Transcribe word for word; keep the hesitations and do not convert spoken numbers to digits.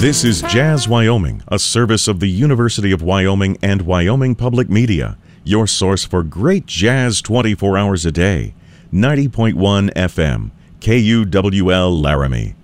This is Jazz Wyoming, a service of the University of Wyoming and Wyoming Public Media, your source for great jazz twenty-four hours a day. ninety point one F M, K U W L Laramie.